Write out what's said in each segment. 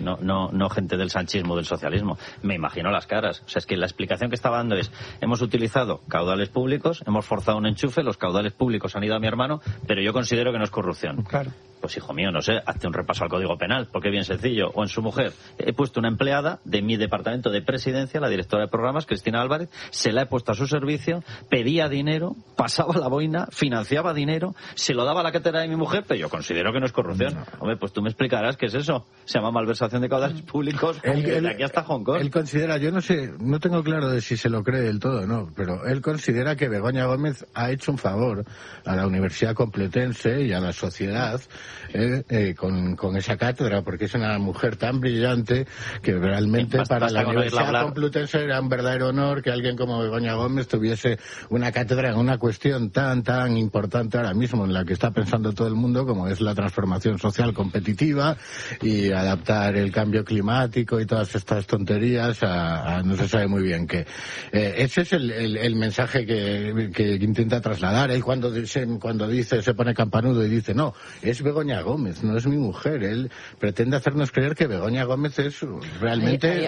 no gente del sanchismo o del socialismo. Me imagino las caras. O sea, es que la explicación que estaba dando es, hemos utilizado caudales públicos, hemos forzado un enchufe, los caudales públicos han ido a mi hermano, pero yo considero que no es corrupción. Claro. Pues hijo mío, no sé, hazte un repaso al Código Penal, porque es bien sencillo. O en su mujer. He puesto una empleada de mi departamento de presidencia, la directora de programas, Cristina Álvarez, se la he puesto a su servicio, pedía dinero, pasaba la boina, financiaba dinero, se lo daba a la cátedra de mi mujer, pero yo considero que no es corrupción. Hombre, pues tú me explicarás qué es eso. Se llama malversación de caudales públicos de aquí hasta Hong Kong. Él considera, yo no sé, no tengo claro de si se lo cree del todo o no, pero él considera que Begoña Gómez ha hecho un favor a la Universidad Complutense y a la sociedad con esa cátedra, porque es una mujer tan brillante que realmente para la Universidad Complutense era un verdadero honor que alguien como Begoña Gómez tuviese una cátedra en una cuestión tan importante ahora mismo en la que está pensando todo el mundo, como es la transformación social competitiva y adaptar el cambio climático y todas estas tonterías a no se sabe muy bien qué. Ese es el mensaje que intenta trasladar. Él cuando dice, se pone campanudo y dice, no, es Begoña Gómez, no es mi mujer. Él pretende hacernos creer que Begoña Gómez es realmente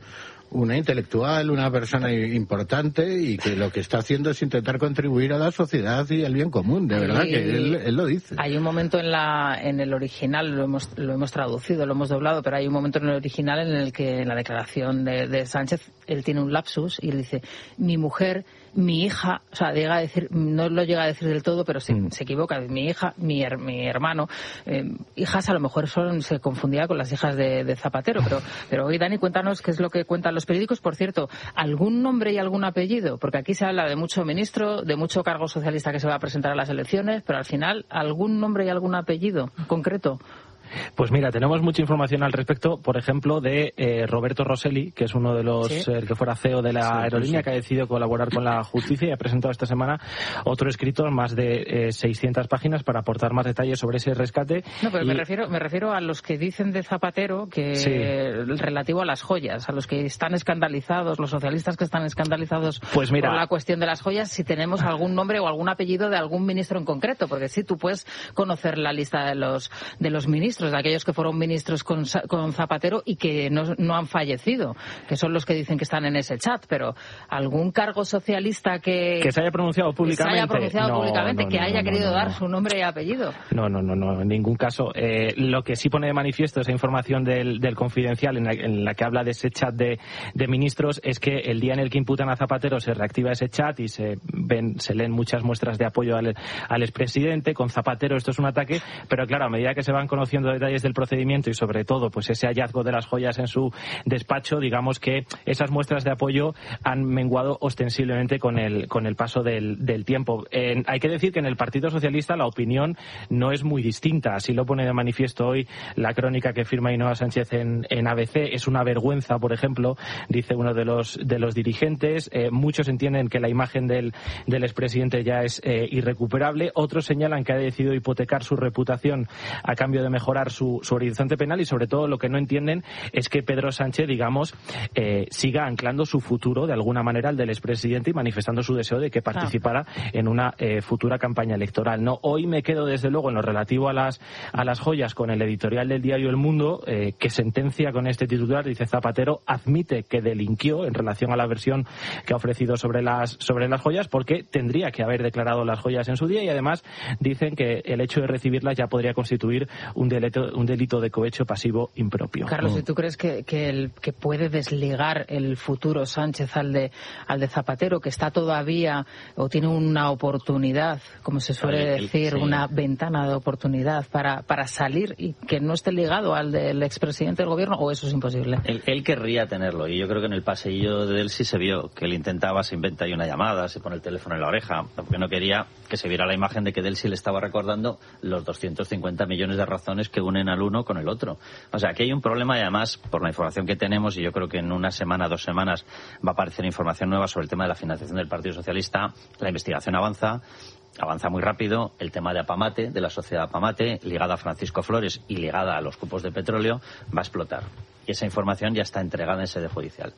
una intelectual, una persona importante y que lo que está haciendo es intentar contribuir a la sociedad y al bien común, de verdad que él lo dice. Hay un momento en el original, lo hemos traducido, lo hemos doblado, pero hay un momento en el original en el que en la declaración de Sánchez él tiene un lapsus y él dice, mi mujer, mi hija, o sea, llega a decir, no lo llega a decir del todo, pero se equivoca, mi hija, mi hermano, hijas a lo mejor se confundía con las hijas de Zapatero, pero hoy, Dani, cuéntanos qué es lo que cuentan los periódicos. Por cierto, ¿algún nombre y algún apellido? Porque aquí se habla de mucho ministro, de mucho cargo socialista que se va a presentar a las elecciones, pero al final, ¿algún nombre y algún apellido concreto? Pues mira, tenemos mucha información al respecto, por ejemplo, de Roberto Rosselli, que es uno de los que fuera CEO de la aerolínea, que ha decidido colaborar con la justicia y ha presentado esta semana otro escrito, más de 600 páginas, para aportar más detalles sobre ese rescate. No, pero me refiero a los que dicen de Zapatero que relativo a las joyas, a los que están escandalizados, los socialistas que están escandalizados pues mira, por la cuestión de las joyas, si tenemos algún nombre o algún apellido de algún ministro en concreto, porque sí, tú puedes conocer la lista de los ministros, de aquellos que fueron ministros con Zapatero y que no han fallecido, que son los que dicen que están en ese chat, pero algún cargo socialista que se haya pronunciado públicamente, que haya querido dar su nombre y apellido. No, en ningún caso. Lo que sí pone de manifiesto esa información del Confidencial en la que habla de ese chat de ministros es que el día en el que imputan a Zapatero se reactiva ese chat y se leen muchas muestras de apoyo al expresidente. Con Zapatero esto es un ataque, pero claro, a medida que se van conociendo detalles del procedimiento y sobre todo pues ese hallazgo de las joyas en su despacho, digamos que esas muestras de apoyo han menguado ostensiblemente con el paso del tiempo. Hay que decir que en el Partido Socialista la opinión no es muy distinta, así lo pone de manifiesto hoy la crónica que firma Ainhoa Sánchez en ABC. Es una vergüenza, por ejemplo, dice uno de los dirigentes. Muchos entienden que la imagen del expresidente ya es irrecuperable, otros señalan que ha decidido hipotecar su reputación a cambio de mejorar su horizonte penal, y sobre todo lo que no entienden es que Pedro Sánchez, digamos, siga anclando su futuro de alguna manera al del expresidente y manifestando su deseo de que participara en una futura campaña electoral. No, hoy me quedo desde luego en lo relativo a las joyas con el editorial del diario El Mundo, que sentencia con este titular, dice: Zapatero admite que delinquió en relación a la versión que ha ofrecido sobre las joyas, porque tendría que haber declarado las joyas en su día, y además dicen que el hecho de recibirlas ya podría constituir un delito de cohecho pasivo impropio. Carlos, ¿y tú crees que puede desligar el futuro Sánchez al de Zapatero, que está todavía o tiene una oportunidad, como se suele decir, una ventana de oportunidad para salir y que no esté ligado al del expresidente del gobierno, o eso es imposible? Él querría tenerlo, y yo creo que en el paseillo de él sí se vio que él intentaba, se inventa ahí una llamada, se pone el teléfono en la oreja, porque no quería que se viera la imagen de que Delsi le estaba recordando los 250 millones de razones que unen al uno con el otro. O sea, aquí hay un problema, y además, por la información que tenemos, y yo creo que en una semana, 2 semanas, va a aparecer información nueva sobre el tema de la financiación del Partido Socialista. La investigación avanza muy rápido. El tema de Apamate, de la sociedad Apamate, ligada a Francisco Flores y ligada a los cupos de petróleo, va a explotar. Y esa información ya está entregada en sede judicial.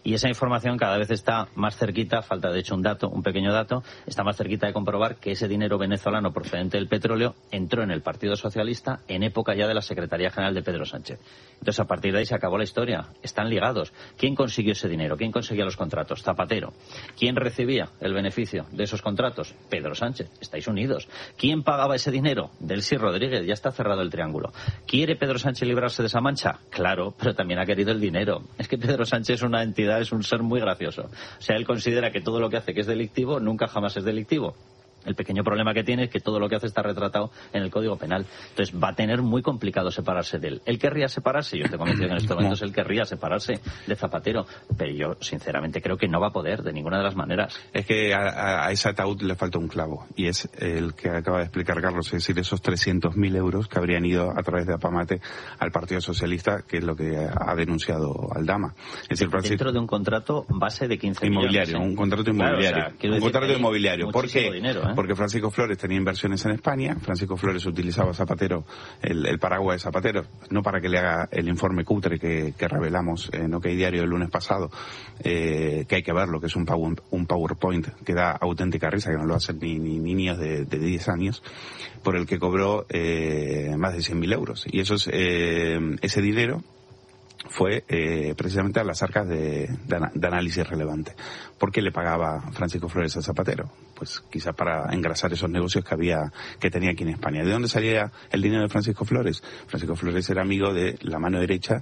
Y esa información cada vez está más cerquita, falta de hecho un pequeño dato, está más cerquita de comprobar que ese dinero venezolano procedente del petróleo entró en el Partido Socialista en época ya de la Secretaría General de Pedro Sánchez. Entonces, a partir de ahí se acabó la historia. Están ligados. ¿Quién consiguió ese dinero? ¿Quién conseguía los contratos? Zapatero. ¿Quién recibía el beneficio de esos contratos? Pedro Sánchez. Estáis unidos. ¿Quién pagaba ese dinero? Delcy Rodríguez. Ya está cerrado el triángulo. ¿Quiere Pedro Sánchez librarse de esa mancha? Claro, pero también ha querido el dinero. Es que Pedro Sánchez es una entidad, es un ser muy gracioso. O sea, él considera que todo lo que hace que es delictivo, nunca jamás es delictivo. El pequeño problema que tiene es que todo lo que hace está retratado en el Código Penal. Entonces va a tener muy complicado separarse de él. Él querría separarse, yo estoy convencido que en estos momentos él querría separarse de Zapatero, pero yo sinceramente creo que no va a poder de ninguna de las maneras. Es que a ese ataúd le falta un clavo, y es el que acaba de explicar Carlos, es decir, esos 300.000 euros que habrían ido a través de Apamate al Partido Socialista, que es lo que ha denunciado Aldama. Es decir, dentro de un contrato base de 15 inmobiliario, millones. Un contrato inmobiliario. Claro, o sea, un contrato inmobiliario. ¿Por qué? Dinero, Porque Francisco Flores tenía inversiones en España. Francisco Flores utilizaba Zapatero, el paraguas de Zapatero, no para que le haga el informe cutre que revelamos en OK Diario el lunes pasado, que hay que verlo, que es un PowerPoint que da auténtica risa, que no lo hacen ni niños de 10 años, por el que cobró más de 100.000 euros. Y eso es, ese dinero fue precisamente a las arcas de análisis relevante. ¿Por qué le pagaba Francisco Flores a Zapatero? Pues quizá para engrasar esos negocios que tenía aquí en España. ¿De dónde salía el dinero de Francisco Flores? Francisco Flores era amigo de la mano derecha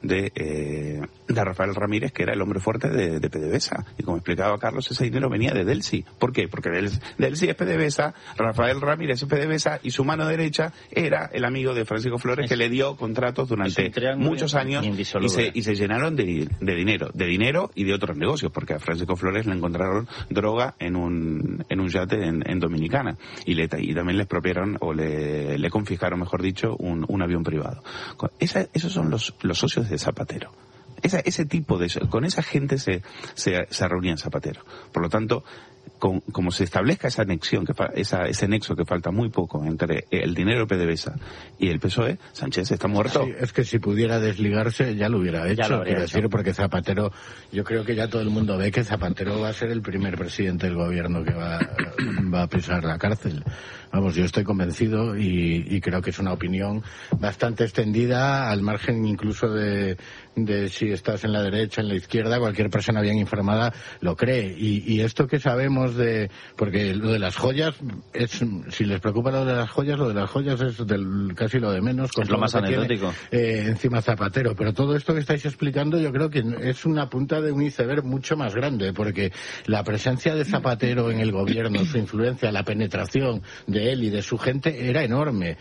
de Rafael Ramírez, que era el hombre fuerte de PDVSA. Y como explicaba Carlos, ese dinero venía de Delcy. ¿Por qué? Porque Delcy es PDVSA, Rafael Ramírez es PDVSA, y su mano derecha era el amigo de Francisco Flores, que le dio contratos durante muchos años y se llenaron de dinero y de otros negocios, porque a Francisco Flores le encontraron droga en un yate en Dominicana, y también le expropiaron, o le confiscaron, mejor dicho, un avión privado. Esos son los socios de Zapatero. Ese tipo con esa gente se reunía en Zapatero. Por lo tanto, como se establezca esa anexión, ese nexo que falta muy poco entre el dinero de PDVSA y el PSOE, Sánchez está muerto. Sí, es que si pudiera desligarse ya lo hubiera hecho, quiero decir, porque Zapatero, yo creo que ya todo el mundo ve que Zapatero va a ser el primer presidente del gobierno que va a pisar la cárcel. Vamos, yo estoy convencido y creo que es una opinión bastante extendida, al margen incluso de si estás en la derecha, en la izquierda, cualquier persona bien informada lo cree. Y esto que sabemos porque lo de las joyas, si les preocupa lo de las joyas es casi lo de menos. Es lo más anecdótico. Encima Zapatero. Pero todo esto que estáis explicando yo creo que es una punta de un iceberg mucho más grande, porque la presencia de Zapatero en el gobierno, su influencia, la penetración de él y de su gente era enorme.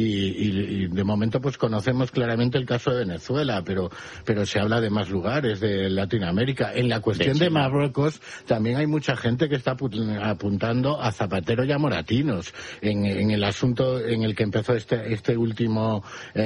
Y de momento pues conocemos claramente el caso de Venezuela, pero se habla de más lugares de Latinoamérica. En la cuestión de Marruecos también hay mucha gente que está apuntando a Zapatero y a Moratinos en el asunto en el que empezó este último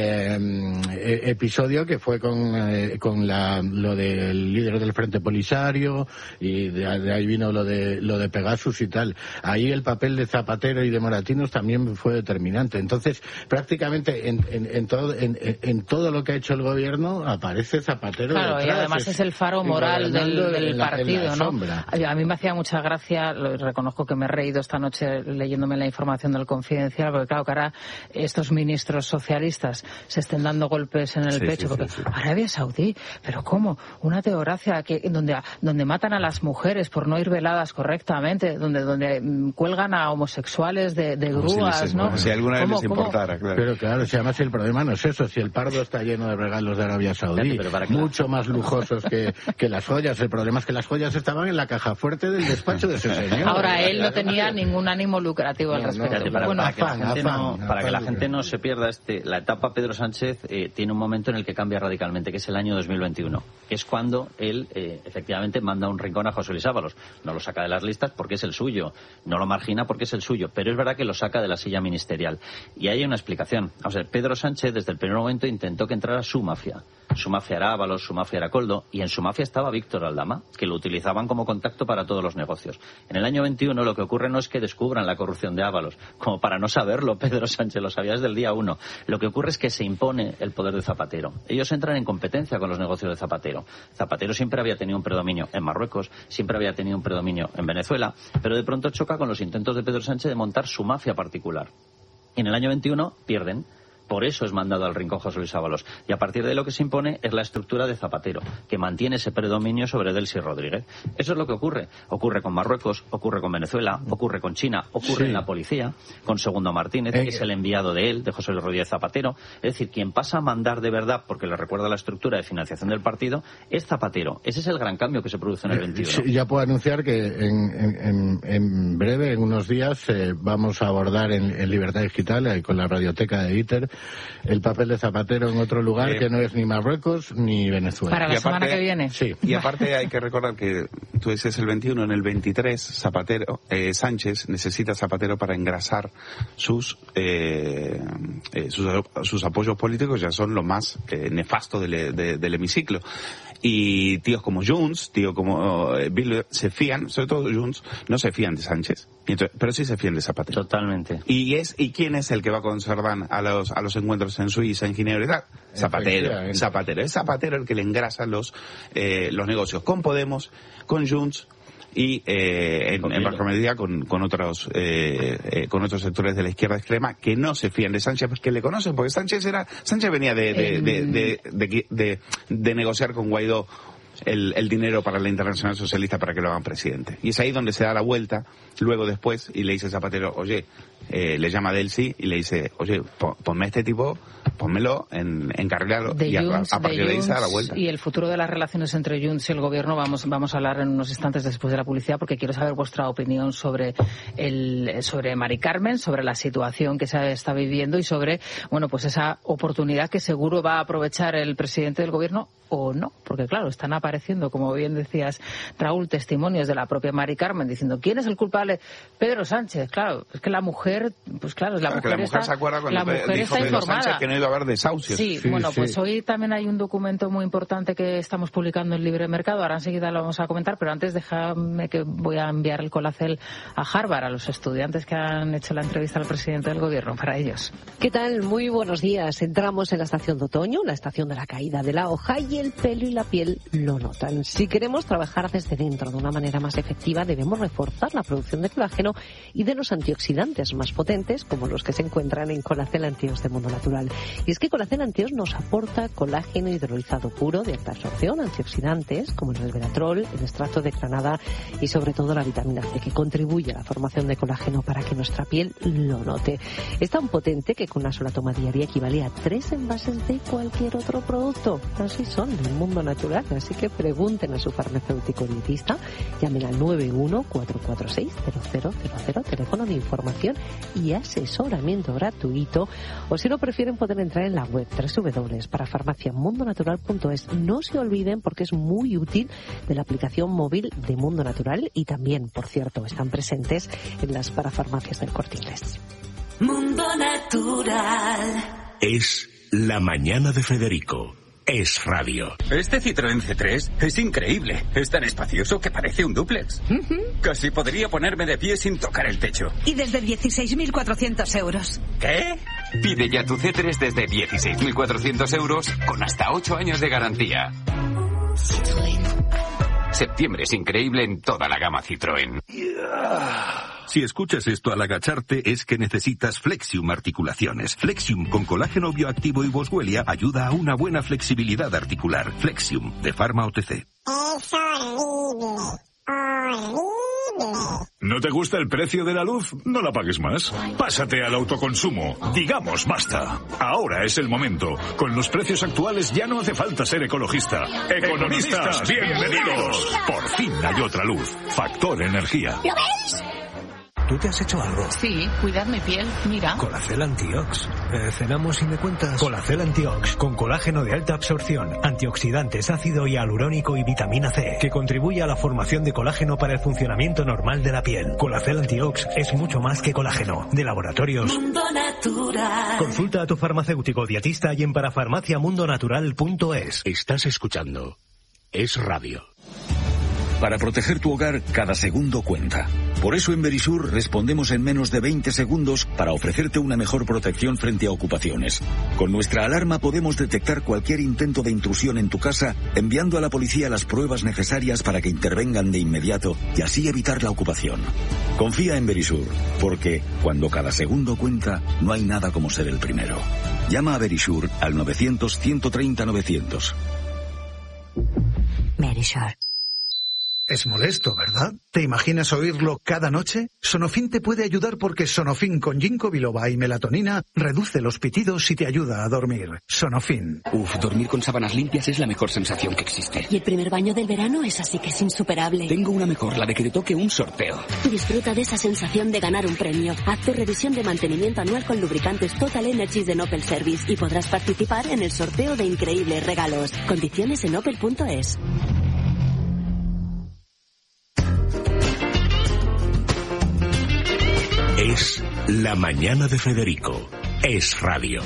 episodio, que fue con lo del líder del Frente Polisario, y de ahí vino lo de Pegasus y tal. Ahí el papel de Zapatero y de Moratinos también fue determinante. Entonces, prácticamente en todo lo que ha hecho el gobierno aparece Zapatero. Claro, detrás, y además es el faro moral del partido, ¿no? A mí me hacía mucha gracia, reconozco que me he reído esta noche leyéndome la información del Confidencial, porque claro, que ahora estos ministros socialistas se estén dando golpes en el pecho, porque Arabia Saudí, pero ¿cómo? Una teocracia donde matan a las mujeres por no ir veladas correctamente, donde cuelgan a homosexuales de grúas, ¿no? Si alguna vez les importara, claro. Pero claro, si además el problema no es eso, si el Pardo está lleno de regalos de Arabia Saudí, mucho más lujosos que las joyas. El problema es que las joyas estaban en la caja fuerte del despacho de ese señor. Ahora, él no tenía ningún ánimo lucrativo al respecto. Para que la gente no se pierda, la etapa Pedro Sánchez tiene un momento en el que cambia radicalmente, que es el año 2021, que es cuando él efectivamente manda un rincón a José Luis Ábalos. No lo saca de las listas porque es el suyo, no lo margina porque es el suyo, pero es verdad que lo saca de la silla ministerial. Y hay una explicación. O sea, Pedro Sánchez desde el primer momento intentó que entrara su mafia. Su mafia era Ábalos, su mafia era Koldo, y en su mafia estaba Víctor Aldama, que lo utilizaban como contacto para todos los negocios. En el año 21 lo que ocurre no es que descubran la corrupción de Ábalos, como para no saberlo Pedro Sánchez, lo sabía desde el día 1. Lo que ocurre es que se impone el poder de Zapatero. Ellos entran en competencia con los negocios de Zapatero. Zapatero siempre había tenido un predominio en Marruecos, siempre había tenido un predominio en Venezuela, pero de pronto choca con los intentos de Pedro Sánchez de montar su mafia particular. Y en el año 21 pierden. Por eso es mandado al rincón José Luis Ábalos. Y a partir de lo que se impone es la estructura de Zapatero, que mantiene ese predominio sobre Delcy Rodríguez. Eso es lo que ocurre. Ocurre con Marruecos, ocurre con Venezuela, ocurre con China, ocurre en la policía, con Segundo Martínez, que es el enviado de él, de José Luis Rodríguez Zapatero. Es decir, quien pasa a mandar de verdad, porque le recuerda la estructura de financiación del partido, es Zapatero. Ese es el gran cambio que se produce en el 21. Sí, ya puedo anunciar que en breve, en unos días, vamos a abordar en Libertad Digital, con la radioteca de ITER, el papel de Zapatero en otro lugar que no es ni Marruecos ni Venezuela. Para la semana que viene. Sí. Y aparte hay que recordar que tú dices el 21, en el 23 Sánchez necesita Zapatero para engrasar sus apoyos políticos, ya son lo más nefasto del hemiciclo. Y tíos como Junts, tíos como Bildu, se fían, sobre todo Junts, no se fían de Sánchez, pero sí se fían de Zapatero. Totalmente. ¿Y quién es el que va con Sardán a los encuentros en Suiza, en Ginebra y tal? Zapatero. Es Zapatero el que le engrasa los negocios con Podemos, con Junts y en baja medida con otros sectores de la izquierda extrema que no se fían de Sánchez, porque le conocen, porque Sánchez venía de negociar con Guaidó el dinero para la Internacional Socialista para que lo hagan presidente. Y es ahí donde se da la vuelta, luego después, y le dice Zapatero, oye, le llama a Delcy y le dice, oye, ponme a este tipo, pónmelo, encarrilalo, y a partir de ahí se da la vuelta. Y el futuro de las relaciones entre Junts y el gobierno vamos a hablar en unos instantes después de la publicidad, porque quiero saber vuestra opinión sobre Mari Carmen, sobre la situación que se está viviendo y sobre, bueno, pues esa oportunidad que seguro va a aprovechar el presidente del gobierno o no, porque claro, están apareciendo, como bien decías, Raúl, testimonios de la propia Mari Carmen diciendo, ¿quién es el culpable? Pedro Sánchez. Claro, es que la mujer, pues claro, la mujer se acuerda cuando dijo Pedro Sánchez que no iba a haber desahucios. Sí, bueno, pues hoy también hay un documento muy importante que estamos publicando en Libre Mercado, ahora enseguida lo vamos a comentar, pero antes déjame que voy a enviar el colacel a Harvard, a los estudiantes que han hecho la entrevista al presidente del gobierno, para ellos. ¿Qué tal? Muy buenos días. Entramos en la estación de otoño, la estación de la caída de la hoja, y el pelo y la piel lo notan. Si queremos trabajar desde dentro de una manera más efectiva, debemos reforzar la producción de colágeno y de los antioxidantes más potentes, como los que se encuentran en Colacel Antios de Mundo Natural. Y es que Colacel Antios nos aporta colágeno hidrolizado puro de alta absorción, antioxidantes como el resveratrol, el extracto de granada y sobre todo la vitamina C, que contribuye a la formación de colágeno para que nuestra piel lo note. Es tan potente que con una sola toma diaria equivale a 3 envases de cualquier otro producto. Así son del mundo natural, así que pregunten a su farmacéutico dietista, llamen al 91-446-0000, teléfono de información y asesoramiento gratuito, o si no prefieren pueden entrar en la web www.parafarmaciamundonatural.es. No se olviden, porque es muy útil, de la aplicación móvil de Mundo Natural, y también, por cierto, están presentes en las parafarmacias del Corte Inglés. Mundo Natural. Es la mañana de Federico. Es radio. Este Citroën C3 es increíble. Es tan espacioso que parece un dúplex. Casi podría ponerme de pie sin tocar el techo. Y desde 16.400 euros. ¿Qué? Pide ya tu C3 desde 16.400 euros con hasta 8 años de garantía. Citroën. Septiembre es increíble en toda la gama Citroën. Si escuchas esto al agacharte, es que necesitas Flexium Articulaciones. Flexium con colágeno bioactivo y boswellia ayuda a una buena flexibilidad articular. Flexium, de Pharma OTC. Es horrible. Horrible. ¿No te gusta el precio de la luz? No la pagues más. Pásate al autoconsumo. Digamos basta. Ahora es el momento. Con los precios actuales ya no hace falta ser ecologista. ¡Economistas, bienvenidos! Por fin hay otra luz. Factor Energía. ¿Lo veis? ¿Tú te has hecho algo? Sí, cuidar mi piel, mira. Colacel Antiox. ¿Cenamos y me cuentas? Colacel Antiox, con colágeno de alta absorción, antioxidantes, ácido hialurónico y vitamina C, que contribuye a la formación de colágeno para el funcionamiento normal de la piel. Colacel Antiox es mucho más que colágeno. De Laboratorios Mundo Natural. Consulta a tu farmacéutico dietista y en parafarmaciamundonatural.es. Estás escuchando Es Radio. Para proteger tu hogar, cada segundo cuenta. Por eso en Verisur respondemos en menos de 20 segundos para ofrecerte una mejor protección frente a ocupaciones. Con nuestra alarma podemos detectar cualquier intento de intrusión en tu casa, enviando a la policía las pruebas necesarias para que intervengan de inmediato y así evitar la ocupación. Confía en Verisur, porque cuando cada segundo cuenta, no hay nada como ser el primero. Llama a Verisur al 900-130-900. Verisur. Es molesto, ¿verdad? ¿Te imaginas oírlo cada noche? Sonofin te puede ayudar porque Sonofin con ginkgo biloba y melatonina reduce los pitidos y te ayuda a dormir. Sonofin. Dormir con sábanas limpias es la mejor sensación que existe. Y el primer baño del verano es así que es insuperable. Tengo una mejor, la de que te toque un sorteo. Disfruta de esa sensación de ganar un premio. Haz tu revisión de mantenimiento anual con lubricantes Total Energies de Opel Service y podrás participar en el sorteo de increíbles regalos. Condiciones en opel.es. Es La Mañana de Federico. Es Radio.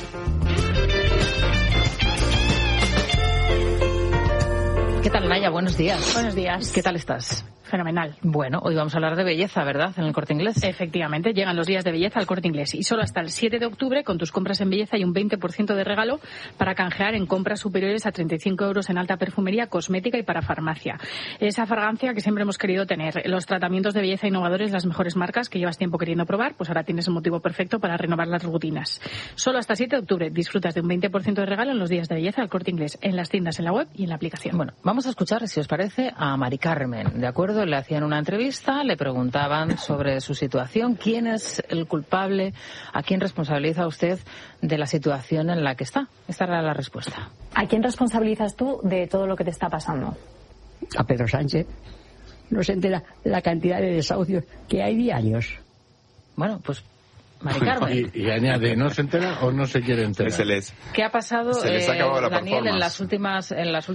¿Qué tal, Naya? Buenos días. Buenos días. ¿Qué tal estás? Fenomenal. Bueno, hoy vamos a hablar de belleza, ¿verdad? En el Corte Inglés. Efectivamente, llegan los días de belleza al Corte Inglés y solo hasta el 7 de octubre con tus compras en belleza hay un 20% de regalo para canjear en compras superiores a 35 euros en alta perfumería, cosmética y para farmacia. Esa fragancia que siempre hemos querido tener. Los tratamientos de belleza innovadores, las mejores marcas que llevas tiempo queriendo probar, pues ahora tienes el motivo perfecto para renovar las rutinas. Solo hasta el 7 de octubre disfrutas de un 20% de regalo en los días de belleza al Corte Inglés, en las tiendas, en la web y en la aplicación. Bueno, vamos a escuchar, si os parece, a Mari Carmen, ¿de acuerdo? Le hacían una entrevista, le preguntaban sobre su situación, quién es el culpable, a quién responsabiliza usted de la situación en la que está. Esta era la respuesta. ¿A quién responsabilizas tú de todo lo que te está pasando? A Pedro Sánchez. No se entera la cantidad de desahucios que hay diarios. Bueno, pues Mari Carmen. Y añade, ¿no se entera o no se quiere enterar? ¿Qué ha pasado, Daniel, en las últimas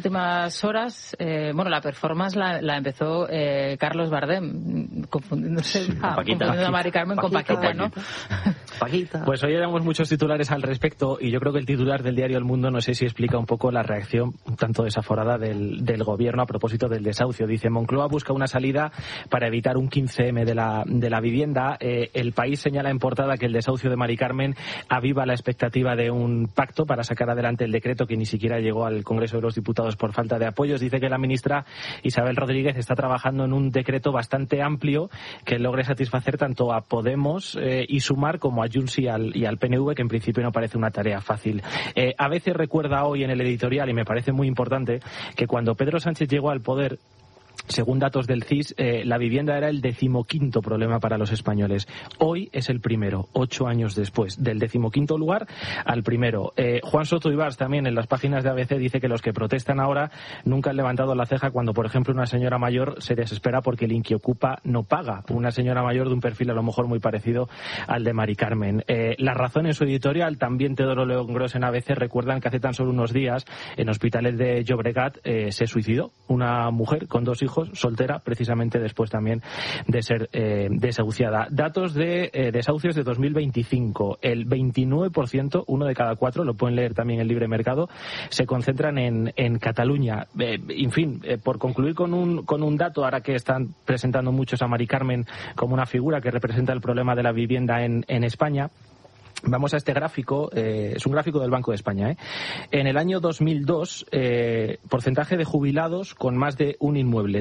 horas? Bueno, la performance la empezó Carlos Bardem, confundiéndose a Mari Carmen con Paquita, ¿no? Paquita. Pues hoy éramos muchos titulares al respecto y yo creo que el titular del diario El Mundo, no sé si explica un poco la reacción un tanto desaforada del gobierno a propósito del desahucio. Dice, Moncloa busca una salida para evitar un 15M de la vivienda. El País señala en portada que el desahucio de Mari Carmen aviva la expectativa de un pacto para sacar adelante el decreto que ni siquiera llegó al Congreso de los Diputados por falta de apoyos. Dice que la ministra Isabel Rodríguez está trabajando en un decreto bastante amplio que logre satisfacer tanto a Podemos y Sumar como a Junts y al PNV, que en principio no parece una tarea fácil. A veces recuerda hoy en el editorial, y me parece muy importante, que cuando Pedro Sánchez llegó al poder, según datos del CIS, la vivienda era el 15º problema para los españoles. Hoy es el primero, 8 años después. Del 15º lugar al primero. Juan Soto Ibars también en las páginas de ABC dice que los que protestan ahora nunca han levantado la ceja cuando, por ejemplo, una señora mayor se desespera porque el Inquiocupa no paga. Una señora mayor de un perfil a lo mejor muy parecido al de Mari Carmen. La Razón en su editorial, también Teodoro León Gros en ABC, recuerdan que hace tan solo unos días en Hospitalet de Llobregat se suicidó una mujer con 2 hijos, soltera, precisamente después también de ser desahuciada. Datos de desahucios de 2025. El 29%, 1 de cada 4, lo pueden leer también en Libre Mercado, se concentran en Cataluña. En fin, por concluir con un dato, ahora que están presentando muchos a Mari Carmen como una figura que representa el problema de la vivienda en España, vamos a este gráfico, es un gráfico del Banco de España. En el año 2002, porcentaje de jubilados con más de un inmueble,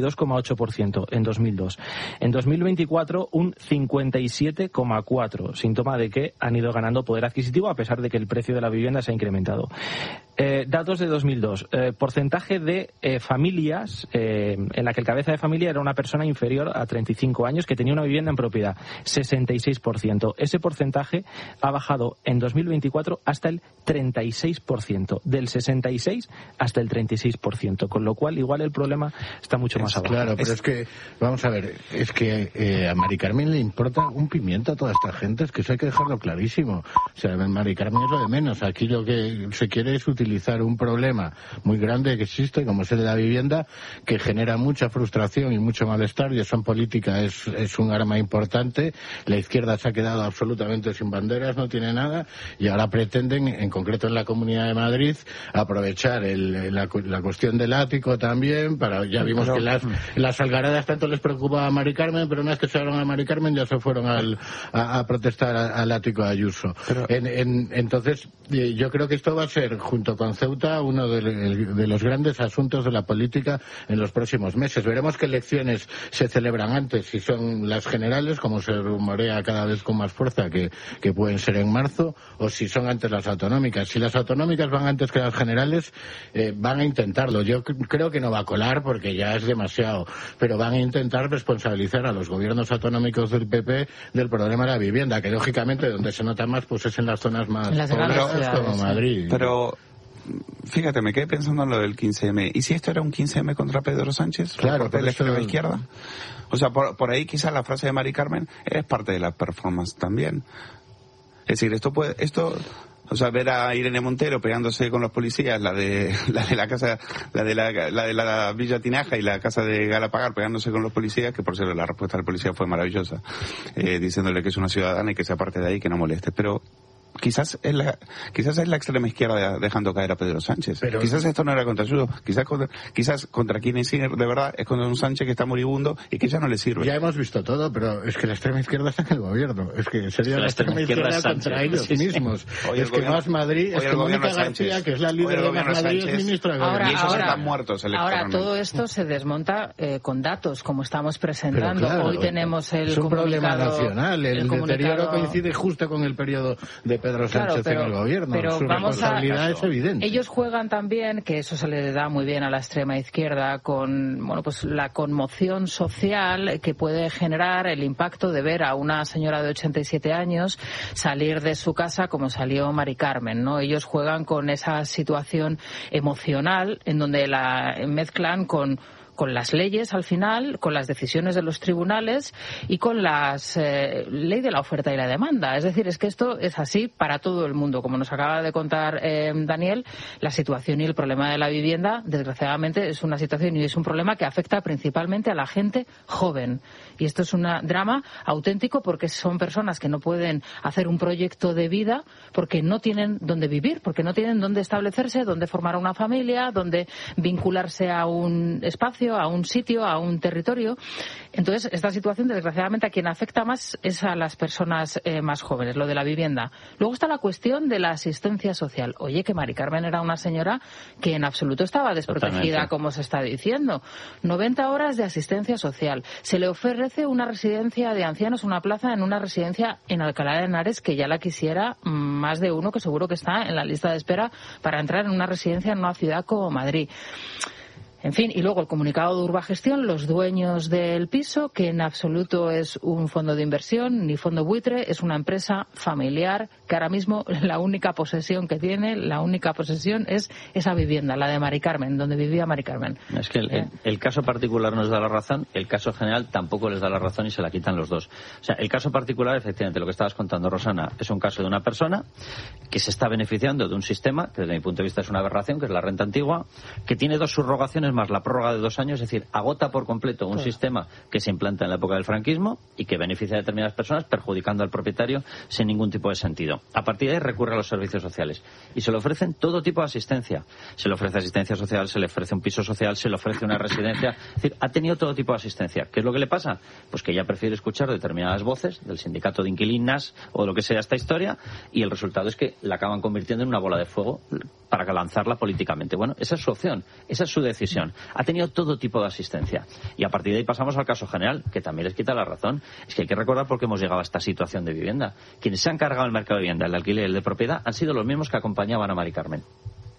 32,8% en 2002. En 2024, un 57,4%, síntoma de que han ido ganando poder adquisitivo a pesar de que el precio de la vivienda se ha incrementado. Datos de 2002. Porcentaje de familias en la que el cabeza de familia era una persona inferior a 35 años que tenía una vivienda en propiedad. 66%. Ese porcentaje ha bajado en 2024 hasta el 36%. Del 66 hasta el 36%. Con lo cual, igual el problema está mucho más abajo. Claro, pero es que, vamos a ver, es que a Mari Carmen le importa un pimiento a toda esta gente. Es que eso hay que dejarlo clarísimo. O sea, Mari Carmen es lo de menos. Aquí lo que se quiere es utilizar un problema muy grande que existe, como es el de la vivienda, que genera mucha frustración y mucho malestar, y eso en política es un arma importante. La izquierda se ha quedado absolutamente sin banderas, no tiene nada, y ahora pretenden, en concreto en la Comunidad de Madrid, aprovechar la cuestión del ático también, ya vimos que las algaradas tanto les preocupaba a Mari Carmen, pero una vez que se fueron a Mari Carmen ya se fueron a protestar al ático de Ayuso. Entonces, yo creo que esto va a ser, junto con Ceuta, uno de los grandes asuntos de la política en los próximos meses. Veremos qué elecciones se celebran antes, si son las generales, como se rumorea cada vez con más fuerza que pueden ser en marzo, o si son antes las autonómicas. Si las autonómicas van antes que las generales, van a intentarlo. Yo creo que no va a colar porque ya es demasiado, pero van a intentar responsabilizar a los gobiernos autonómicos del PP del problema de la vivienda, que lógicamente donde se nota más pues es en las zonas más pobladas como Madrid. Pero fíjate, me quedé pensando en lo del 15M. ¿Y si esto era un 15M contra Pedro Sánchez? Claro, de la extrema izquierda. O sea, por ahí quizás la frase de Mari Carmen es parte de la performance también. Es decir, o sea, ver a Irene Montero pegándose con los policías, la de la Villa Tinaja y la casa de Galapagar pegándose con los policías, que por cierto la respuesta del policía fue maravillosa, diciéndole que es una ciudadana y que se aparte de ahí, que no moleste. Pero quizás es la extrema izquierda dejando caer a Pedro Sánchez. Pero quizás esto no era contra Ayuso, quizás contra quien es de verdad es contra un Sánchez que está moribundo y que ya no le sirve. Ya hemos visto todo, pero es que la extrema izquierda está en el gobierno. Es que sería la extrema izquierda contra ellos mismos. Es que Más Madrid, es que Mónica García, que es la líder de Más Madrid, es ministra de Gobierno. Y esos están muertos electoralmente. Ahora todo esto se desmonta con datos, como estamos presentando. Claro, hoy tenemos es un problema nacional. El deterioro coincide justo con el periodo de Pedro Sánchez en el gobierno. Pero su responsabilidad es evidente. Ellos juegan también, que eso se le da muy bien a la extrema izquierda, con pues la conmoción social que puede generar el impacto de ver a una señora de 87 años salir de su casa como salió Mari Carmen, ¿no? Ellos juegan con esa situación emocional en donde la mezclan con las leyes al final, con las decisiones de los tribunales y con las ley de la oferta y la demanda. Es decir, es que esto es así para todo el mundo. Como nos acaba de contar Daniel, la situación y el problema de la vivienda, desgraciadamente, es una situación y es un problema que afecta principalmente a la gente joven. Y esto es un drama auténtico porque son personas que no pueden hacer un proyecto de vida porque no tienen dónde vivir, porque no tienen dónde establecerse, dónde formar una familia, dónde vincularse a un espacio, a un sitio, a un territorio. Entonces, esta situación, desgraciadamente, a quien afecta más es a las personas más jóvenes, lo de la vivienda. Luego está la cuestión de la asistencia social. Oye, que Mari Carmen era una señora que en absoluto estaba desprotegida, totalmente, como se está diciendo. 90 horas de asistencia social. Se le ofrece una residencia de ancianos, una plaza en una residencia en Alcalá de Henares, que ya la quisiera más de uno, que seguro que está en la lista de espera para entrar en una residencia en una ciudad como Madrid. En fin, y luego el comunicado de Urbagestión, los dueños del piso, que en absoluto es un fondo de inversión ni fondo buitre, es una empresa familiar que ahora mismo la única posesión que tiene, la única posesión es esa vivienda, la de Mari Carmen, donde vivía Mari Carmen. Es que el caso particular nos da la razón, el caso general tampoco les da la razón y se la quitan los dos. O sea, el caso particular, efectivamente, lo que estabas contando, Rosana, es un caso de una persona que se está beneficiando de un sistema que desde mi punto de vista es una aberración, que es la renta antigua, que tiene dos subrogaciones más la prórroga de 2 años, es decir, agota por completo un sistema que se implanta en la época del franquismo y que beneficia a determinadas personas, perjudicando al propietario sin ningún tipo de sentido. A partir de ahí recurre a los servicios sociales y se le ofrecen todo tipo de asistencia. Se le ofrece asistencia social, se le ofrece un piso social, se le ofrece una residencia. Es decir, ha tenido todo tipo de asistencia. ¿Qué es lo que le pasa? Pues que ella prefiere escuchar determinadas voces del sindicato de inquilinas o de lo que sea esta historia, y el resultado es que la acaban convirtiendo en una bola de fuego para lanzarla políticamente. Bueno, esa es su opción, esa es su decisión. Ha tenido todo tipo de asistencia. Y a partir de ahí pasamos al caso general, que también les quita la razón. Es que hay que recordar por qué hemos llegado a esta situación de vivienda. Quienes se han cargado el mercado de vivienda, el de alquiler y el de propiedad, han sido los mismos que acompañaban a Mari Carmen.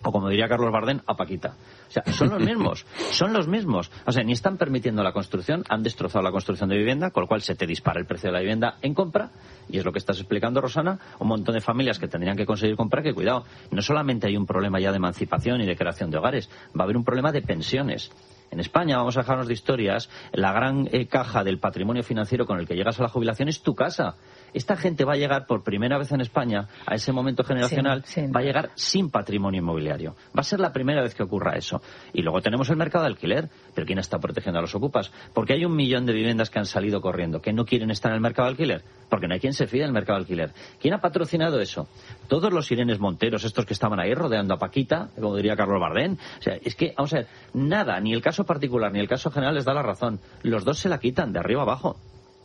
O como diría Carlos Bardén, a Paquita. O sea, son los mismos. O sea, ni están permitiendo la construcción, han destrozado la construcción de vivienda, con lo cual se te dispara el precio de la vivienda en compra, y es lo que estás explicando, Rosana, un montón de familias que tendrían que conseguir comprar, que cuidado, no solamente hay un problema ya de emancipación y de creación de hogares, va a haber un problema de pensiones. En España, vamos a dejarnos de historias, la gran caja del patrimonio financiero con el que llegas a la jubilación es tu casa. Esta gente va a llegar por primera vez en España a ese momento generacional, va a llegar sin patrimonio inmobiliario. Va a ser la primera vez que ocurra eso. Y luego tenemos el mercado de alquiler. ¿Pero quién está protegiendo a los ocupas? Porque hay 1 millón de viviendas que han salido corriendo, que no quieren estar en el mercado de alquiler. Porque no hay quien se fíe del mercado de alquiler. ¿Quién ha patrocinado eso? Todos los Irenes Monteros, estos que estaban ahí rodeando a Paquita, como diría Carlos Bardén. O sea, es que, vamos a ver, nada, ni el caso particular ni el caso general les da la razón. Los dos se la quitan de arriba abajo.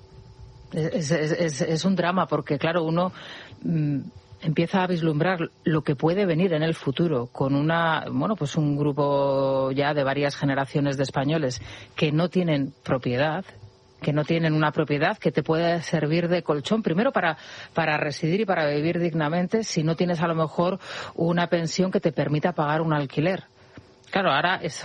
Es un drama porque, claro, uno empieza a vislumbrar lo que puede venir en el futuro con un grupo ya de varias generaciones de españoles que no tienen propiedad, que no tienen una propiedad que te pueda servir de colchón, primero para residir y para vivir dignamente, si no tienes a lo mejor una pensión que te permita pagar un alquiler. Claro, ahora es